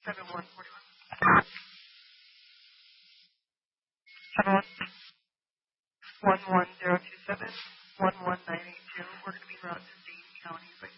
11027, 11982. We're going to be routed to Dane County, but